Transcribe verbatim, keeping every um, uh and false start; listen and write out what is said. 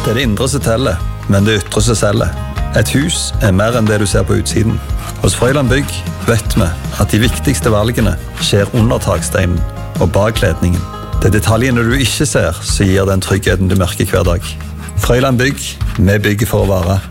Det er det indre som teller, men det ytre som selger. Et hus er mer enn det du ser på utsiden. Hos Frøyland Bygg vet vi at de viktigste valgene skjer under taksteinen og bak ledningen. Det er detaljene du ikke ser som gir den tryggheten du merker hver dag. Frøyland Bygg, vi bygger for å vare.